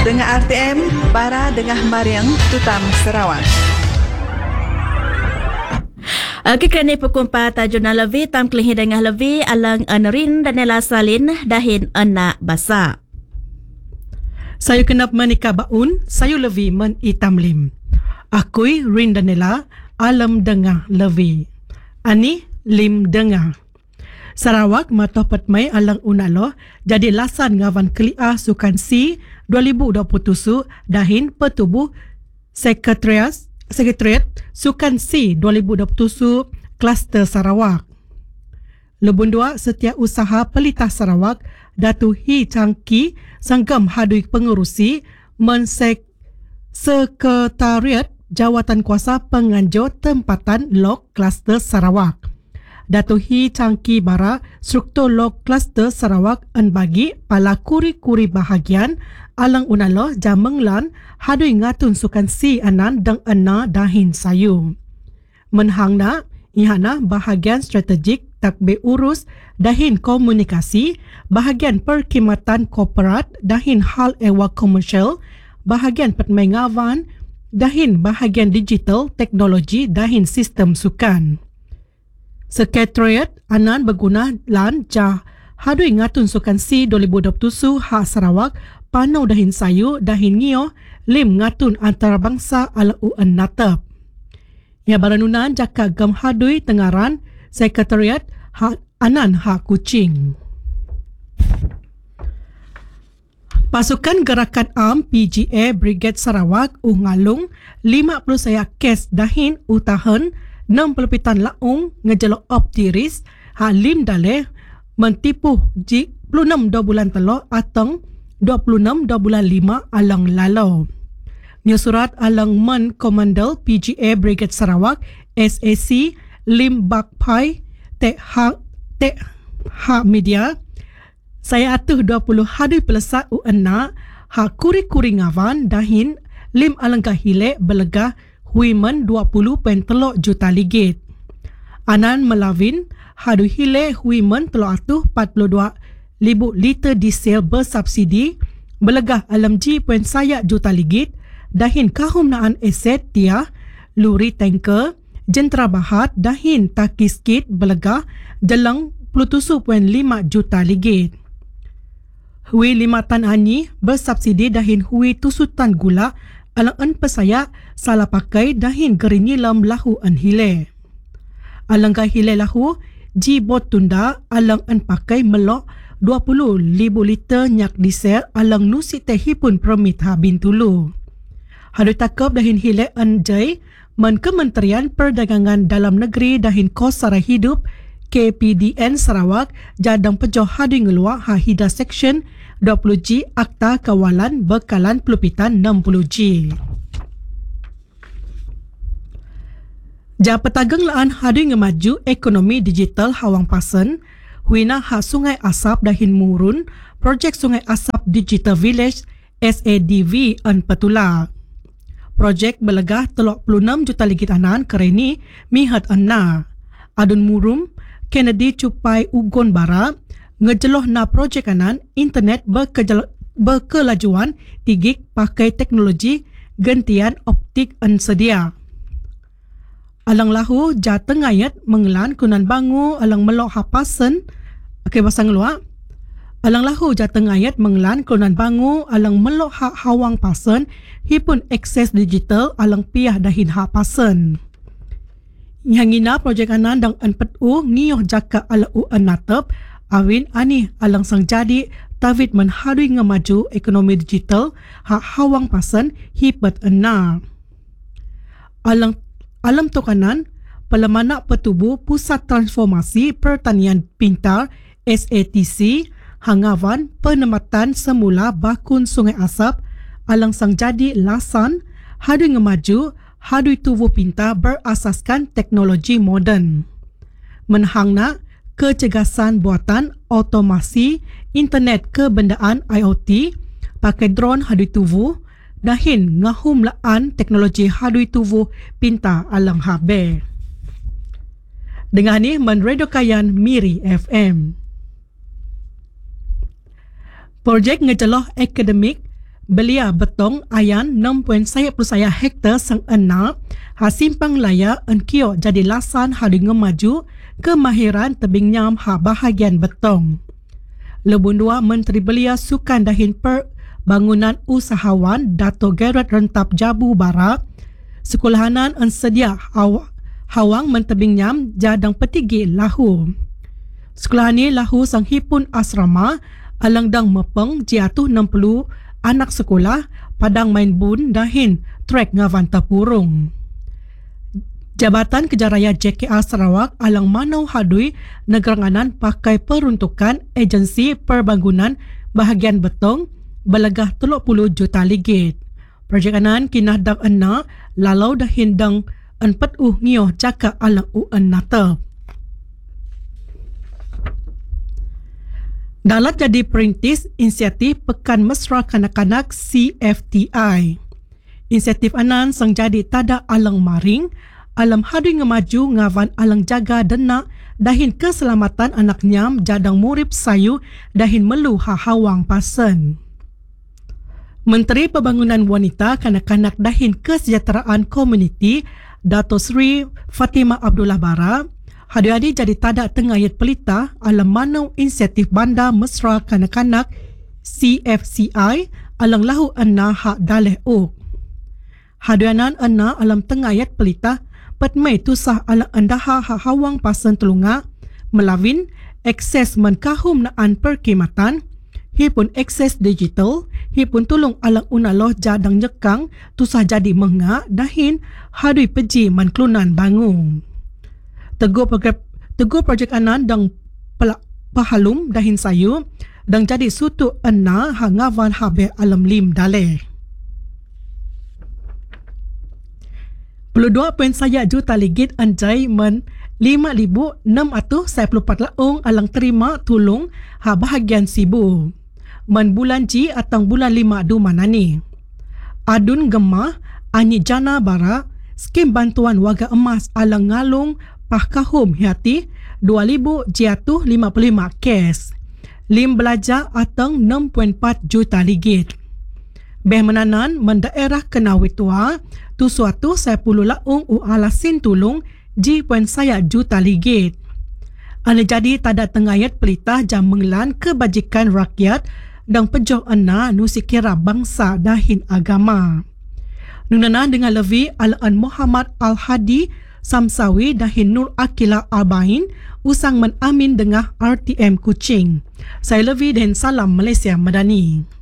Dengan RTM, Bara Dengah Mariang, Tutam Sarawak. Kerana pukul 4 tajuna lebih, tam kelihi dengah lebih, alang Rin dan Nela Salin, dahin anak basa. Saya kenap menikah baun, saya lebih menitam lim. Akui Rin dan Nela, alam dengah lebih. Ani lim dengah. Sarawak matoh petmai alang unalo, jadi lasan ngawan kelia sukan si 2027 dahin petubuh Sekretariat Sukan Si 2027 Kluster Sarawak. Lebun dua Setiausaha Pelitah Sarawak Datu Hi Changki Sanggam Hadui Pengurusi Sekretariat Jawatan Kuasa Penganjur Tempatan Lok Kluster Sarawak. Datu Hi Changki Bara Struktur Lok Kluster Sarawak bagi pala kuri-kuri bahagian alang unalo jamenglan hadui ngatun sukan si anan dang ena dahin sayu. Menhangna ihana bahagian strategik takbe urus dahin komunikasi, bahagian perkhidmatan korporat dahin hal ewa komersial, bahagian petmai ngawan dahin bahagian digital teknologi dahin sistem sukan. Sekretariat anan berguna lan jah hadui ngatun sukan si 2027 hak Sarawak panau dahin sayu dahin ngio lim ngatun antarabangsa ala UN natap. Ya baranunan jaka gam hadui tengaran Sekretariat hak anan hak Kuching. Pasukan Gerakan Am PGA Brigade Sarawak ngalung 50 saya kes dahin utahan 60 pitan laung ngejelo optiris halim daleh mentipu 26 bulan telo atang 26 bulan 5 alang lalau. Nyusurat alang Man Komandel PGA Brigade Sarawak SAC Lim Bakpai Tek Ha Media saya atuh 20 hadui pelesat UNA ha kuri-kuri ngawan dahin lim alangkah hile belegah huiman 20.3 juta ringgit. Anan melawin hadu hile huiman telo atuh 42 ribu liter diesel bersubsidi belegah alam G.saya juta ringgit dahin kahum naan aset tiah luri tanker jentera bahat dahin takis kit belegah jelang 27.5 juta ringgit. Hui 5 tan anyi bersubsidi dahin hui tusutan gula alang an pesaya salah pakai dahin gerini lam lahu an hile. Alangkah hile lahu jibot tunda alang an pakai melok 20,000 liter nyak diesel alang nusi tehipun permit habin tulu. Hadu takab dahin hile an jai man Kementerian Perdagangan Dalam Negeri dahin kos sara hidup KPDN Sarawak jadang pejoh hadu ngeluak hahida section 20G Akta Kawalan Bekalan Pelupitan 60G. Petageng laan hadu ngemaju ekonomi digital Hawang Pasen, huina ha Sungai Asap dahin murun, projek Sungai Asap Digital Village SADV an petula. Projek belegah 36 juta ringgit anan kereni mihat anna. Adun murum Kennedy Cupai Ugon Bara ngejeloh na projek anan internet berkelajuan 3G pakai teknologi gentian optik an sedia. Alang lahu jateng ayat mengelan kunan bangu alang melok hapasen pasang luak. Alang lahu jateng ayat mengelan kunan bangu alang melok hak Hawang Pasen hipun akses digital alang piah dahin hapasen. Yang ina projek anan dang anpet ngioh jaka ala natep awin ani alang sang jadi tawid menhadui ngemaju ekonomi digital hak Hawang Pasen hipet ena. Alam tokanan Pelemana Petubuh Pusat Transformasi Pertanian Pintar SATC hangawan penempatan semula bakun Sungai Asap alang sang jadi lasan hadui ngemaju hadui tubuh pintar berasaskan teknologi moden. Menhangna kecegasan buatan otomasi internet kebendaan IoT pakai drone hadui tubuh dahin ngahum laan teknologi hadui tubuh pintar alang habe. Dengan ni menredokayan Miri FM. Projek ngejeloh akademik belia betong ayan 6.1 hektar sang enak hasimpang laya enkio jadi lasan hadu ngemaju kemahiran tebing nyam ha bahagian betong. Lebun dua Menteri Belia Sukan Dahin Bangunan Usahawan Dato' Gerard Rentap Jabu Barat sekolahanan ensedia hawang mentebing nyam jadang petigi lahu. Sekolah ni lahu sang hipun asrama alangdang mepeng jiatuh 60 anak sekolah padang main bun dahin trek ngavan tapurung. Jabatan Kejaraya JKA Sarawak alang manau hadui negeranganan pakai peruntukan agensi perbangunan bahagian betong belegah 30 juta ringgit. Projek anan kinah dang ena lalau dahin dang enpet ngioh jaka alang nata. Dalat jadi perintis inisiatif Pekan Mesra Kanak-Kanak CFTI. Inisiatif anan sang jadi tada alang maring alam hadui ngemaju ngavan alang jaga denak dahin keselamatan anak nyam jadang murip sayu dahin melu hawang pasen. Menteri Pembangunan Wanita Kanak-Kanak dahin Kesejahteraan Komuniti Dato' Sri Fatimah Abdullah Bara hadi-hadi jadi tada tengayat pelita alam manau inisiatif Banda Mesra Kanak-Kanak CFCI alang lahu ena hak daleh ok. Hadianan ena alam tengayat pelita patmai tusah alang endaha hawang pasen telunga melawin akses menkahum naan perkhidmatan hipun akses digital hipun tulung alang unaloh jadang nyekang tusah jadi mengak dahin hadui peji menklunan bangung. Teguh projek anan dang pahalum dahin sayu dang jadi sutu ena hangavan habe alam lim daleh. 22.1 juta ringgit anjay men 5,644 laung alang terima tulung ha bahagian Sibu. Men bulan Ji atau bulan 5 du manani. Adun gemah Anyi Jana Bara skim bantuan warga emas alang ngalung pahkahum hati 2,000 jiatuh 55 kes. Lim belajar atau 6.4 juta ringgit. Beh menanan mendaerah Kenawitua tu suatu 10 laung alasin tulung G.1 juta ringgit. Ane jadi tada tengayat pelita jam menglan kebajikan rakyat dan pejoh ena nusikira bangsa dahin agama. Nunana dengan lebih alaan Muhammad Al-Hadi Samsawi dahin Nur Akila Albain usang menamin dengan RTM Kuching. Saya lebih dan salam Malaysia Madani.